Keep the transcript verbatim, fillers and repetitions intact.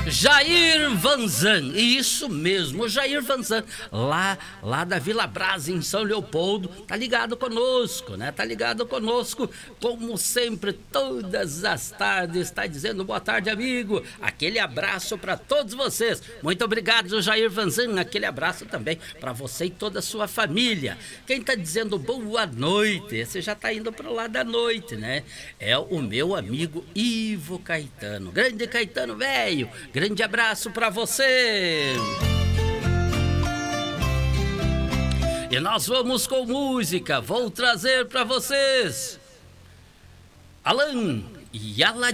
Jair Vanzan, isso mesmo, Jair Vanzan, lá, lá da Vila Brás, em São Leopoldo, tá ligado conosco, né? Tá ligado conosco, como sempre, todas as tardes, tá dizendo boa tarde, amigo. Aquele abraço para todos vocês. Muito obrigado, Jair Vanzan. Aquele abraço também para você e toda a sua família. Quem tá dizendo boa noite, esse já tá indo pro lado da noite, né? É o meu amigo Ivo Caetano. Grande Caetano, velho. Grande abraço pra você! E nós vamos com música. Vou trazer pra vocês Alan e Aladim.